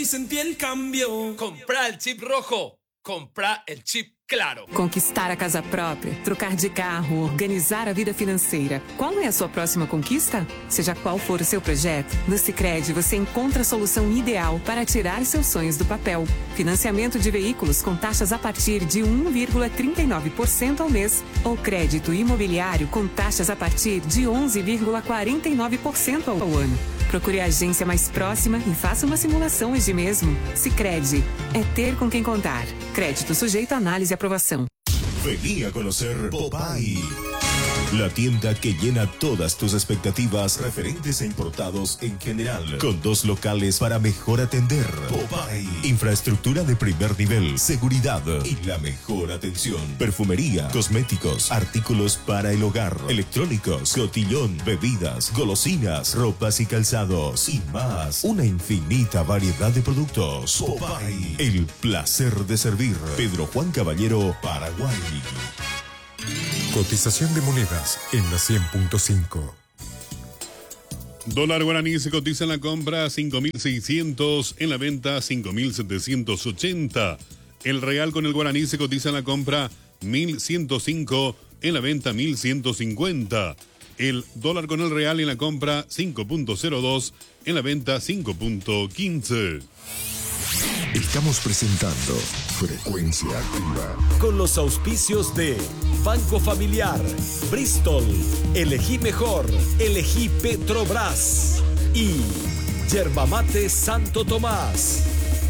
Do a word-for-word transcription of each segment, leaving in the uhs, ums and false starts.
Y sentí el cambio. Comprá el chip rojo. Comprá el chip claro. Conquistar a casa própria, trocar de carro, organizar a vida financeira. Qual é a sua próxima conquista? Seja qual for o seu projeto, no Sicredi você encontra a solução ideal para tirar seus sonhos do papel. Financiamento de veículos com taxas a partir de um vírgula trinta e nove por cento ao mês ou crédito imobiliário com taxas a partir de onze vírgula quarenta e nove por cento ao ano. Procure a agência mais próxima e faça uma simulação hoje mesmo. Sicredi é ter com quem contar. Crédito sujeito a análise e aprovação. Vení a conocer Popeye, la tienda que llena todas tus expectativas referentes e importados en general, con dos locales para mejor atender. Popeye, infraestructura de primer nivel, seguridad y la mejor atención. Perfumería, cosméticos, artículos para el hogar, electrónicos, cotillón, bebidas, golosinas, ropas y calzados y más. Una infinita variedad de productos. Popeye, el placer de servir. Pedro Juan Caballero, Paraguay. Cotización de monedas en la cien punto cinco. Dólar guaraní se cotiza en la compra cinco mil seiscientos, en la venta cinco mil setecientos ochenta. El real con el guaraní se cotiza en la compra mil ciento cinco, en la venta mil ciento cincuenta. El dólar con el real en la compra cinco punto cero dos, en la venta cinco punto quince. Estamos presentando Frecuencia Activa. Con los auspicios de Banco Familiar, Bristol, Elegí Mejor, Elegí Petrobras y Yerba Mate Santo Tomás.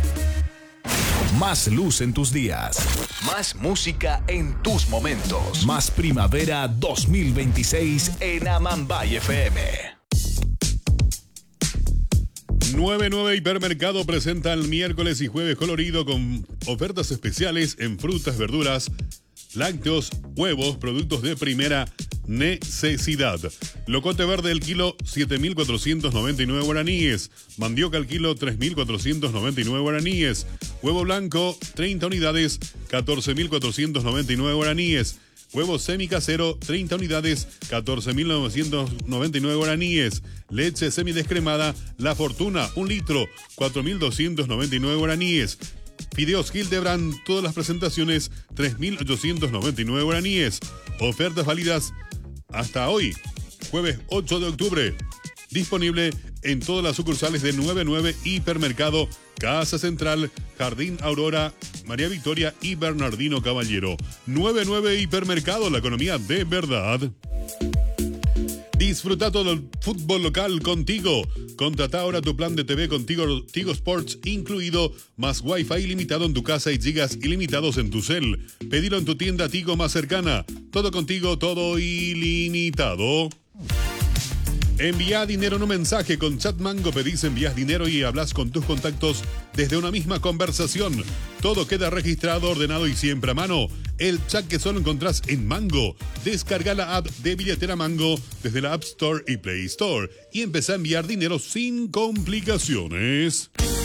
Más luz en tus días. Más música en tus momentos. Más primavera dos mil veintiséis en Amambay F M. nueve nueve Hipermercado presenta el miércoles y jueves colorido con ofertas especiales en frutas, verduras, lácteos, huevos, productos de primera necesidad. Locote verde el kilo siete mil cuatrocientos noventa y nueve guaraníes. Mandioca al kilo tres mil cuatrocientos noventa y nueve guaraníes. Huevo blanco treinta unidades, catorce mil cuatrocientos noventa y nueve guaraníes. Huevo semicasero, treinta unidades, catorce mil novecientos noventa y nueve guaraníes. Leche semidescremada, La Fortuna, un litro, cuatro mil doscientos noventa y nueve guaraníes. Fideos Hildebrand, todas las presentaciones, tres mil ochocientos noventa y nueve guaraníes. Ofertas válidas hasta hoy, jueves ocho de octubre. Disponible en todas las sucursales de nueve nueve Hipermercado, Casa Central, Jardín Aurora, María Victoria y Bernardino Caballero. nueve nueve Hipermercado, la economía de verdad. Disfruta todo el fútbol local contigo. Contrata ahora tu plan de T V contigo, Tigo Sports incluido, más Wi-Fi ilimitado en tu casa y gigas ilimitados en tu cel. Pedilo en tu tienda Tigo más cercana. Todo contigo, todo ilimitado. Envía dinero en un mensaje con Chat Mango. Pedís, envías dinero y hablas con tus contactos desde una misma conversación. Todo queda registrado, ordenado y siempre a mano. El chat que solo encontrás en Mango. Descarga la app de billetera Mango desde la App Store y Play Store y empezá a enviar dinero sin complicaciones.